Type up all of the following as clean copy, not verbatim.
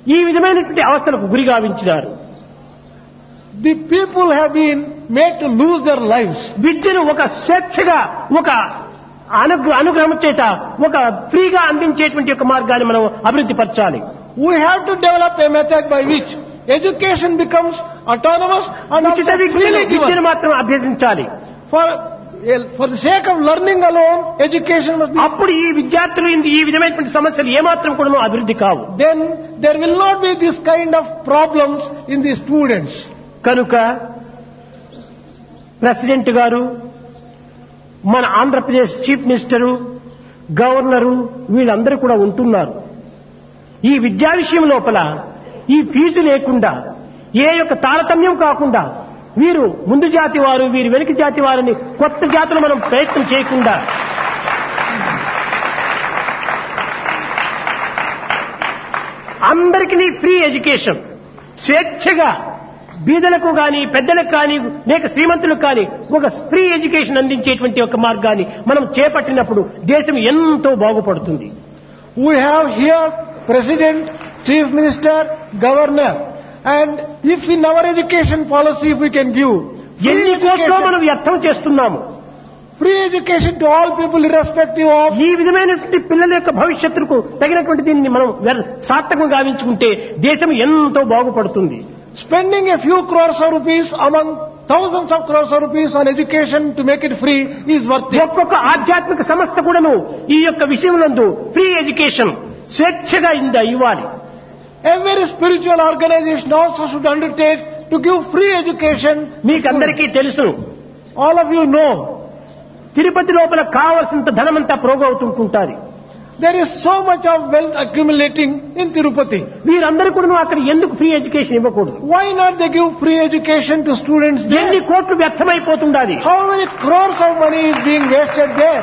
ఈ విధమైనటువంటి అవస్థలకు గురి గావించినారు. The people have been made to lose their lives. విద్యను ఒక స్వేచ్ఛగా, ఒక అనుగ్రహం చేత, ఒక ఫ్రీగా అందించేటువంటి ఒక మార్గాన్ని మనం అభివృద్ధి పరచాలి. We have to develop a method by which education becomes autonomous and ఉచిత also freely విద్యను given. మాత్రం అభ్యసించాలి. For the sake of learning alone, education must be. అప్పుడు ఈ విద్యార్థులు ఈ విధమైనటువంటి సమస్యలు ఏమాత్రం కూడా అభివృద్ధి కావు. Then there will not be this kind of problems in the students. కనుక ప్రెసిడెంట్ గారు, మన ఆంధ్రప్రదేశ్ చీఫ్ మినిస్టరు, గవర్నరు వీళ్ళందరూ కూడా ఉంటున్నారు. ఈ విద్యా విషయం లోపల ఈ ఫీజు లేకుండా, ఏ యొక్క తారతమ్యం కాకుండా, వీరు ముందు జాతి వారు, వీరు వెనుక జాతి వారిని కొత్త జాతులు మనం ప్రయత్నం చేయకుండా అందరికీ ఫ్రీ ఎడ్యుకేషన్ స్వేచ్ఛగా బీదలకు కానీ, పెద్దలకు కానీ, లేక శ్రీమంతులకు కానీ ఒక ఫ్రీ ఎడ్యుకేషన్ అందించేటువంటి ఒక మార్గాన్ని మనం చేపట్టినప్పుడు దేశం ఎంతో బాగుపడుతుంది. We have here President, Chief Minister, Governor, and if in our education policy if we can give ఎన్ని కోట్లో మనం వ్యర్థం చేస్తున్నాము. free education to all people irrespective of. ఈ విధమైనటువంటి పిల్లల యొక్క భవిష్యత్తుకు తగినటువంటి దీన్ని మనం సార్థకంగా గావించుకుంటే దేశం ఎంతో బాగుపడుతుంది. Spending a few crores of rupees among thousands of crores of rupees on education to make it free is worth it. ఒక్కొక్క ఆధ్యాత్మిక సంస్థ కూడాను ఈ యొక్క విషయంలో ఫ్రీ ఎడ్యుకేషన్ స్వేచ్ఛగా ఇవ్వాలి. Every spiritual organization also should undertake to give free education. మీకందరికీ తెలుసు, All of you know, Tirupati లోపల కావలసినంత ధనమంతా ప్రోగవుతుంటుంటారు. there is so much of wealth accumulating in Tirupati. వీరందరూ కూడా అక్కడ ఎందుకు ఫ్రీ ఎడ్యుకేషన్ ఇవ్వకూడదు? Why not they give free education to students ఎన్ని there? కోట్లు వ్యర్థమైపోతుండాలి. How many crores of money is being wasted there?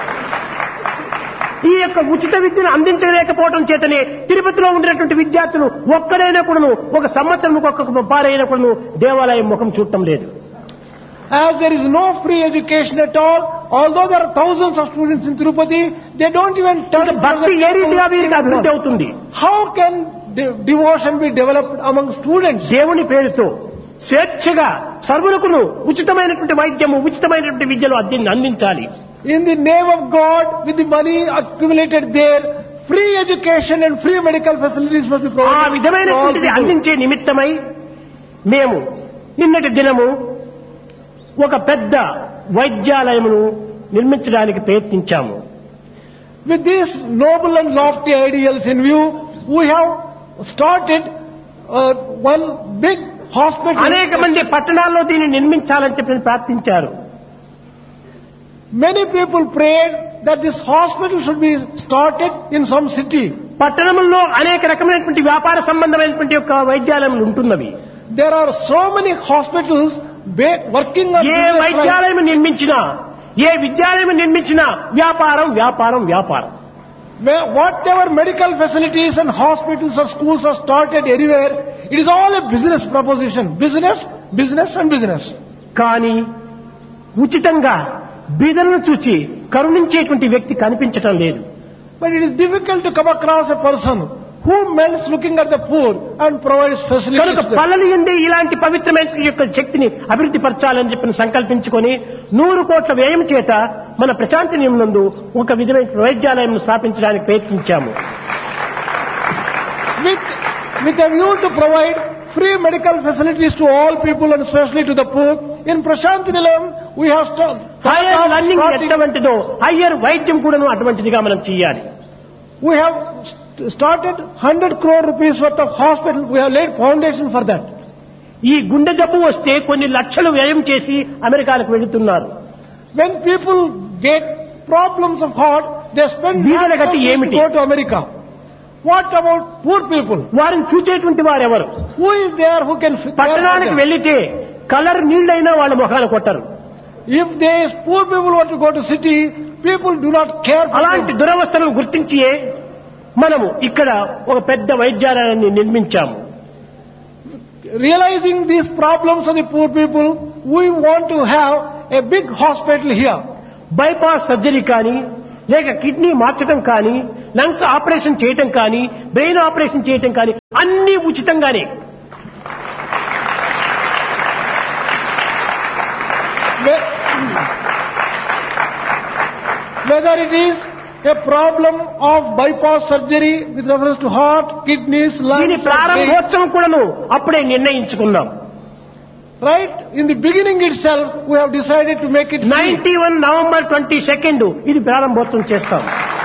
ఈ యొక్క ఉచిత విద్యను అందించలేకపోవడం చేతనే తిరుపతిలో ఉండినటువంటి విద్యార్థులు ఒక్కడైనా కూడాను ఒక సంవత్సరం ఒక్కొక్క పారైనా కూడాను దేవాలయం ముఖం చూడటం లేదు. As there is no free education at all, although there are thousands of students in Tirupati, they don't even turn. భక్తి ఏ రీతిగా వీరికి అభివృద్ధి అవుతుంది? How can devotion be developed among students? దేవుని పేరుతో స్వేచ్ఛగా సర్వులకును ఉచితమైనటువంటి వైద్యము, ఉచితమైనటువంటి విద్యలు అందించాలి. In the name of God, with the money accumulated there, free education and free medical facilities must be ఆ provided. to all విధమైనటువంటిది people. అందించే నిమిత్తమై మేము నిన్నటి దినము ఒక పెద్ద వైద్యాలయమును నిర్మించడానికి ప్రయత్నించాము. With these noble and lofty ideals in view, we have started one big hospital. అనేక మంది పట్టణాల్లో దీన్ని నిర్మించాలని చెప్పి ప్రార్థించారు. Many people prayed that this hospital should be started in some city. పట్టణంలో అనేక రకమైనటువంటి వ్యాపార సంబంధమైనటువంటి యొక్క వైద్యాలయాలు ఉంటున్నవి. There are so many hospitals working on A business lines. వైద్యాలయం నిర్మించినా, ఏ విద్యాలయం నిర్మించినా వ్యాపారం వ్యాపారం వ్యాపారం. Whatever medical facilities and hospitals or schools are started anywhere, it is all a business proposition. Business, business and business. కానీ ఉచితంగా బీదలను చూచి కరుణించేటువంటి వ్యక్తి కనిపించటం లేదు. But it is difficult to come across a person who melts looking at the poor and provides facilities. కనుక to them. పల్లెలు ఎందే ఇలాంటి పవిత్రమైన యొక్క శక్తిని అభివృద్ధి పరచాలని చెప్పి సంకల్పించుకొని 100 కోట్ల వ్యయం చేత మన ప్రశాంతి నియమనందు ఒక విధమైన వైద్యాలయం స్థాపించడానికి ప్రయత్నించాము. With a view to provide free medical facilities to all people and especially to the poor, in Prashanti Nilayam we have hire learning ఎటువంటిదో హైయర్ వైద్యం కూడాను అటువంటిదిగా మనం చేయాలి. We have started 100 crore rupees worth of hospital. We have laid foundation for that. ఈ గుండె జబ్బు వస్తే కొన్ని లక్షలు వ్యయం చేసి అమెరికాలకు వెళుతున్నారు. When people get problems of heart, they spend వీళ్ళ గతి money to ఏమిటి? go to America. What about poor people? వారిని చూచేటువంటి వారెవరు? Who is there who can care for పట్టణానికి them? వెళ్లితే కలర్ నీళ్ళైనా వాళ్ళ ముఖాలు కొట్టరు. If these poor people want to go to city, people do not care for అలాంటి them. దురవస్థలను గుర్తించియే మనము ఇక్కడ ఒక పెద్ద వైద్యాలయాన్ని నిర్మించాము. Realizing these problems of the poor people, we want to have a big hospital here. Bypass surgery కానీ, లేక kidney మార్చడం కానీ, lungs operation చేయటం కానీ, బ్రెయిన్ ఆపరేషన్ చేయటం కానీ అన్ని ఉచితంగానే. Whether it is a problem of bypass surgery with reference to heart, kidneys, దీని lungs, or brain. ప్రారంభోత్సవం కూడాను అప్పుడే నిర్ణయించుకున్నాం. Right? In the beginning itself, we have decided to make it free. 91 November 22 ఇది ప్రారంభోత్సవం చేస్తాం.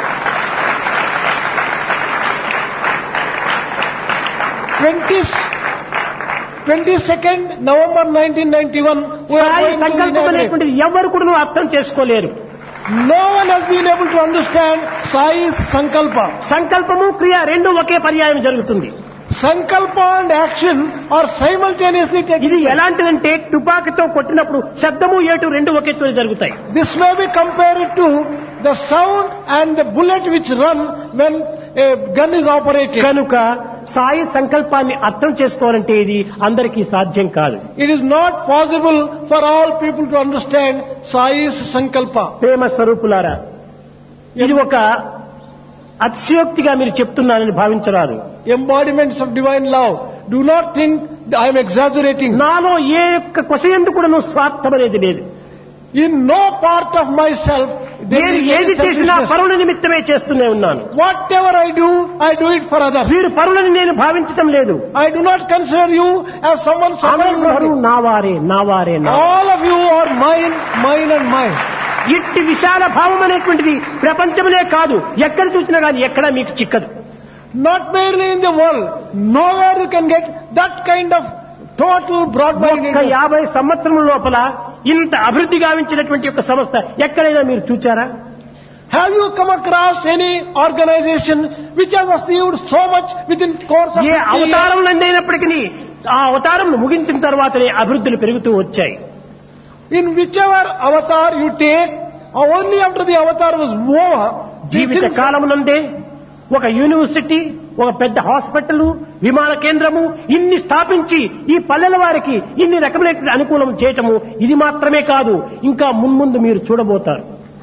22nd November 1991, we are Sai going to సంకల్పం inaugurate. అనేటువంటిది ఎవరు కూడా అర్థం చేసుకోలేరు. No one has been able to understand Sai's Sankalpa. సంకల్పము క్రియ రెండు ఒకే పర్యాయం జరుగుతుంది. Sankalpa and action are simultaneously taking ఇది place. ఎలాంటిదంటే తుపాకీతో కొట్టినప్పుడు శబ్దము ఏటు రెండు ఒకేతో జరుగుతాయి. This may be compared to the sound and the bullet which run when a gun is operated. కనుక సాయి సంకల్పాన్ని అర్థం చేసుకోవాలంటే ఇది అందరికీ సాధ్యం కాదు. It is not possible for all people to understand Sai's Sankalpa. ప్రేమ స్వరూపులారా, ఇది ఒక అతిశయోక్తిగా మీరు చెప్తున్నారని భావించరాదు. Embodiments of divine love. Do not think I am exaggerating. నాలో ఏ యొక్క కొసయందు కూడా స్వార్థం అనేది లేదు. In no part of myself there నేను is ఏది any చేసినా selfishness. పరుల నిమిత్తమే చేస్తూనే ఉన్నాను. Whatever I do it for others. వీరు పరులని నేను భావించటం లేదు. I do not consider you as someone separate from అందరూ me. నావారే నావారే నా. All of you are mine, mine and mine. ఇట్టి విశాల భావం అనేటువంటిది ప్రపంచంలో కాదు, ఎక్కడ చూసినా కానీ ఎక్కడా మీకు చిక్కదు. Not merely in the world. Nowhere you can get that kind of total ఒక్క broad-mindedness. 50 సంవత్సరం లోపల ఇంత అభివృద్ధి గావించినటువంటి ఒక సంస్థ ఎక్కడైనా మీరు చూచారా? Have you come across any organization which has achieved so much within course of A 50 years? అవతారం అయినప్పటికీ ఆ అవతారం ముగించిన తర్వాతనే అభివృద్ధులు పెరుగుతూ వచ్చాయి. In whichever avatar you take, only after the avatar was over, జీవిత కాలమునందే ఒక యూనివర్సిటీ, ఒక పెద్ద హాస్పిటల్, విమాన కేంద్రము ఇన్ని స్థాపించి ఈ పల్లెల వారికి ఇన్ని రకమైన అనుకూలం చేయటము ఇది మాత్రమే కాదు, ఇంకా మున్ముందు మీరు చూడబోతారు.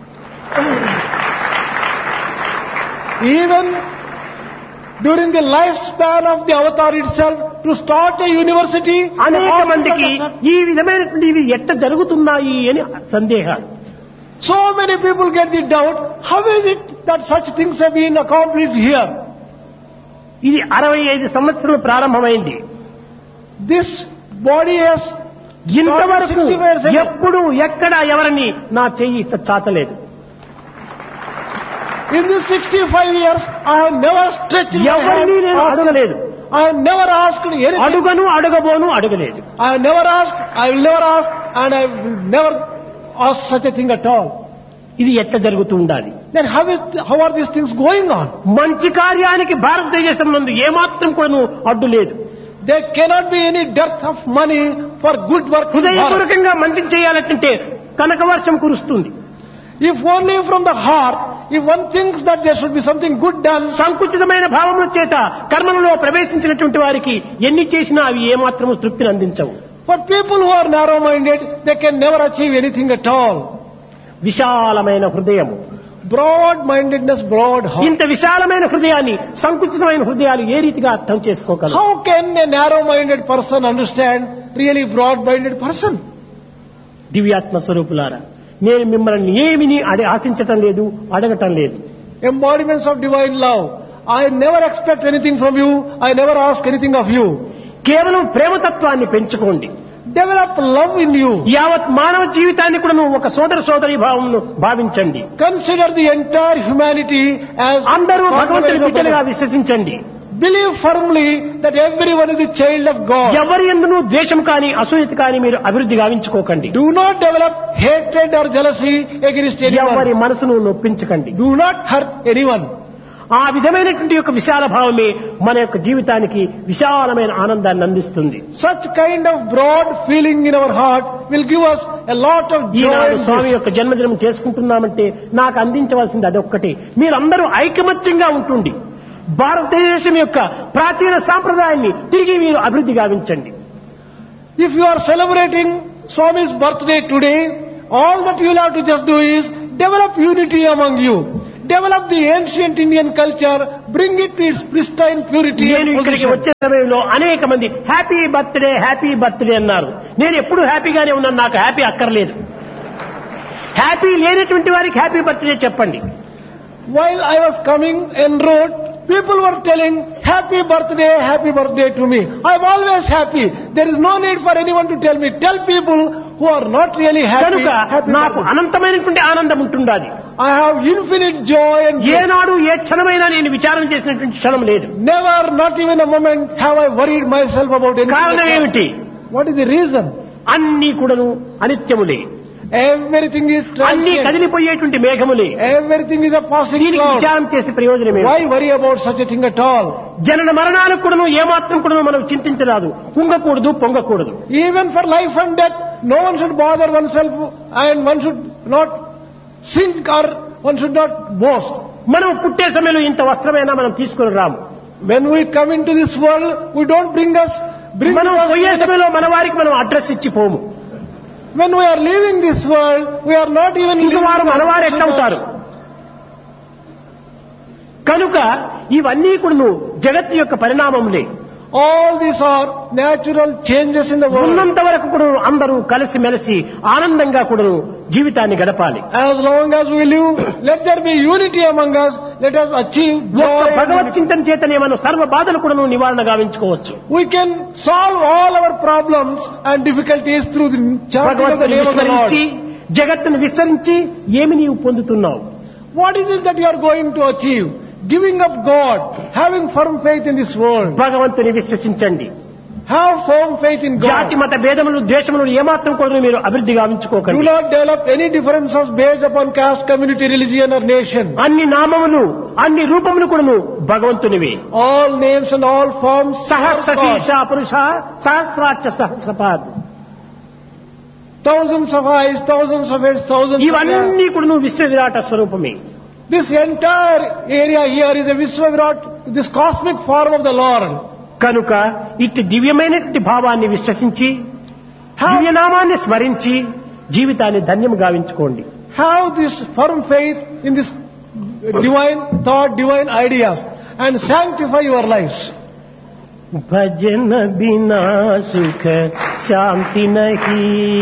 Even during the lifespan of the avatar itself, to start a university, అనేక మందికి ఈ విధమైనటువంటి ఇవి ఎట్ట జరుగుతున్నాయి అని సందేహాలు. so many people get the doubt, how is it that such things have been accomplished here? ఇది 65 సంవత్సరాలు ప్రారంభమైంది. This body has ఇంతవరకు 60 years ago. ఎప్పుడు ఎక్కడ ఎవరిని నా చెయ్యి ఇట్లా చాచలేదు. In these 65 years, I have never stretched my ఎవరిని నేను hand. అడగలేదు. I have never asked anything. అడుగను అడగబోను అడగలేదు. I have never asked, I will never ask, and I will never ask such a thing at all. ఇది ఎట్లా జరుగుతూ ఉండాలి? Then how are these things going on? మంచి కార్యానికి భారతదేశం నందు ఏమాత్రం కూడా అడ్డు లేదు. There cannot be any dearth of money for good work. in Bharat. హృదయపూర్వకంగా మంచి చేయాలంటే కనక వర్షం కురుస్తుంది. If only from the heart, if one thinks that there should be something good done, సంకుచితమైన భావముల చేత కర్మలలో ప్రవేశించినటువంటి వారికి ఎన్ని చేసినా అవి ఏమాత్రము తృప్తిని అందించవు. for people who are narrow-minded, they can never achieve anything at all. విశాలమైన హృదయము, Broad-mindedness, broad heart. ఇంత విశాలమైన హృదయాన్ని సంకుచితమైన హృదయాలు ఏ రీతిగా అర్థం చేసుకోగలవు? How can a narrow-minded person understand really broad-minded person? దివ్యాత్మ స్వరూపులారా, నేను మిమ్మల్ని ఏమిని ఆశించటం లేదు, అడగటం లేదు. Embodiments of divine love. I never expect anything from you. I never ask anything of you. కేవలం ప్రేమతత్వాన్ని పెంచుకోండి. Develop love in you. యావత్ మానవ జీవితాన్ని కూడా నువ్వు ఒక సోదరి భావమును భావించండి. Consider the entire humanity as అందరూ భగవంతుని బిడ్డలుగా విశ్వసించండి. Believe firmly that everyone is a child of God. ఎవరి యందును ద్వేషం కానీ అసూయత కానీ మీరు అభివృద్ధి గావించుకోకండి. Do not develop hatred or jealousy against anyone. ఎవరి మనసును నొప్పించకండి. Do not hurt anyone. ఆ విధమైనటువంటి యొక్క విశాల భావమే మన యొక్క జీవితానికి విశాలమైన ఆనందాన్ని అందిస్తుంది. Such kind of broad feeling in our heart will give us a lot of joy. ఈనాడు స్వామి యొక్క జన్మదినం చేసుకుంటున్నామంటే నాకు అందించవలసింది అదొక్కటే. మీరందరూ ఐకమత్యంగా ఉంటుండి భారతదేశం యొక్క ప్రాచీన సాంప్రదాయాన్ని తిరిగి మీరు అభివృద్ధి గావించండి. If you are celebrating Swami's birthday today, all that you will have to just do is develop unity among you. develop the ancient Indian culture, bring it to its pristine purity నేను and ఇక్కడికి position. వచ్చే సమయంలో అనేక మంది happy birthday అన్నారు. నేను ఎప్పుడు హ్యాపీగానే ఉన్నాను, నాకు హ్యాపీ అక్కర్లేదు. హ్యాపీ లేనటువంటి వారికి హ్యాపీ బర్త్డే చెప్పండి. While I was coming en route, people were telling, happy birthday to me. I'm always happy. There is no need for anyone to tell me. Tell people who are not really happy, కనుక happy నాకు birthday. అనంతమైనటువంటి ఆనందం ఉంటుండాలి. I have infinite joy and bliss. ఏనాడు ఏ క్షణమైనా నేను విచారం చేసినటువంటి క్షణం లేదు. Never, not even a moment, have I worried myself about anything. కారణం ఏమిటి? What is the reason? అన్ని కూడాను అనిత్యములే, Everything is అన్ని transient. కదిలిపోయేటువంటి మేఘములే. Everything is a passing దీనికి cloud. విచారం చేసి ప్రయోజనమే. Why worry about such a thing at all? జనన మరణాలకు కూడాను ఏమాత్రం కూడాను మనం చింతించరాదు, కుంగకూడదు, పొంగకూడదు. Even for life and death, no one should bother oneself and one should not sink or one should not boast. మనం పుట్టే సమయంలో ఇంత వస్త్రమైనా మనం తీసుకుని రాము. When we come into this world, we don't bring మనం పోయే us. సమయంలో మన వారికి మనం అడ్రస్ ఇచ్చి పోము. When we are leaving this world, we are not even ఇంక వారు మనవారు ఎట్లవుతారు? కనుక ఇవన్నీ కూడా జగత్తు యొక్క పరిణామములే. All these are natural changes in the world. ఉన్నంత వరకు కూడా అందరూ కలిసి మెలిసి ఆనందంగా కూడా జీవితాన్ని గడపాలి. As long as we live, let there be unity among us. Let us achieve ఒక్క joy. భగవత్ చింతన చేతనే మనం సర్వ బాధలు కూడా నివారణ గావించుకోవచ్చు. We can solve all our problems and difficulties through the chanting of the భగవంతుని name of the Lord. విస్మరించి జగత్తును విస్తరించి ఏమి నీవు పొందుతున్నావు? What is it that you are going to achieve? Giving up God, having firm faith in this world. భగవంతుని విశ్వసించండి. Have firm faith in జాతి God. మత భేదములు ద్వేషములు ఏమాత్రం కూడా మీరు అభివృద్ధి Do గావించుకోకండి. not develop any differences based upon caste, community, religion or nation. అన్ని నామములు అన్ని రూపములు కూడాను భగవంతునివి. All names and all forms are సహస్రకీశ God. పురుష సహస్రాక్ష సహస్రపాద్, Thousands of eyes, thousands of heads, thousands of hands. ఇవన్నీ కూడాను విశ్వ విరాట స్వరూపమే. This entire area here is a Vishwavirat, this cosmic form of the Lord. కనుక ఇట్టి దివ్యమైనటువంటి భావాన్ని విశ్వసించి దివ్యనామాన్ని స్మరించి జీవితాన్ని ధన్యం గావించుకోండి. Have this firm faith in this divine thought, divine ideas, and sanctify your lives. భజన బినా సుఖ శాంతి నహీ.